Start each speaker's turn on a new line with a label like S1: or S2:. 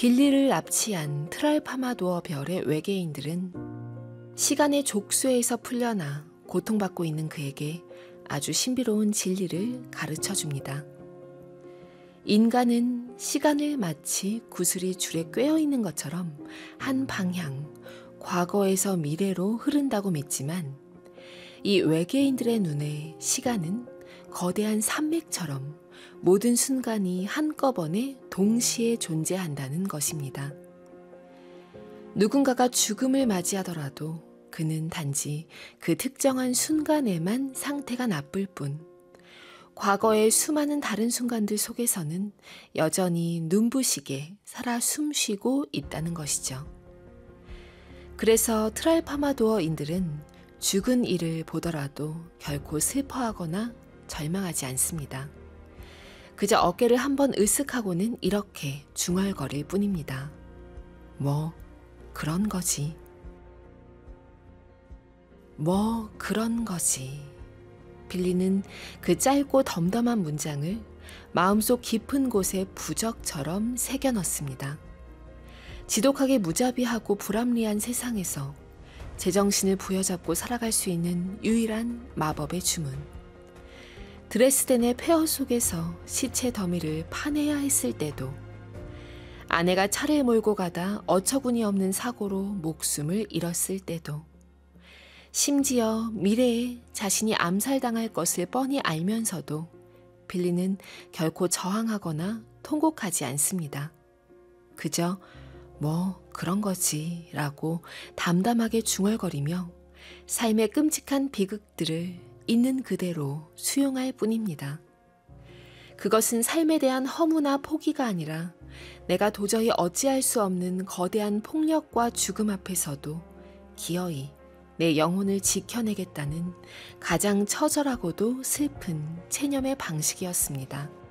S1: 빌리를 납치한 트랄파마도어 별의 외계인들은 시간의 족쇄에서 풀려나 고통받고 있는 그에게 아주 신비로운 진리를 가르쳐 줍니다. 인간은 시간을 마치 구슬이 줄에 꿰어 있는 것처럼 한 방향, 과거에서 미래로 흐른다고 믿지만 이 외계인들의 눈에 시간은 거대한 산맥처럼 모든 순간이 한꺼번에 동시에 존재한다는 것입니다. 누군가가 죽음을 맞이하더라도 그는 단지 그 특정한 순간에만 상태가 나쁠 뿐, 과거의 수많은 다른 순간들 속에서는 여전히 눈부시게 살아 숨쉬고 있다는 것이죠. 그래서 트랄파마도어인들은 죽은 이를 보더라도 결코 슬퍼하거나 절망하지 않습니다. 그저 어깨를 한번 으쓱하고는 이렇게 중얼거릴 뿐입니다. 뭐 그런 거지. 뭐 그런 거지. 빌리는 그 짧고 덤덤한 문장을 마음속 깊은 곳에 부적처럼 새겨 넣습니다. 지독하게 무자비하고 불합리한 세상에서 제정신을 부여잡고 살아갈 수 있는 유일한 마법의 주문. 드레스덴의 폐허 속에서 시체 더미를 파내야 했을 때도, 아내가 차를 몰고 가다 어처구니 없는 사고로 목숨을 잃었을 때도, 심지어 미래에 자신이 암살당할 것을 뻔히 알면서도 빌리는 결코 저항하거나 통곡하지 않습니다. 그저 뭐 그런 거지 라고 담담하게 중얼거리며 삶의 끔찍한 비극들을 있는 그대로 수용할 뿐입니다. 그것은 삶에 대한 허무나 포기가 아니라 내가 도저히 어찌할 수 없는 거대한 폭력과 죽음 앞에서도 기어이 내 영혼을 지켜내겠다는 가장 처절하고도 슬픈 체념의 방식이었습니다.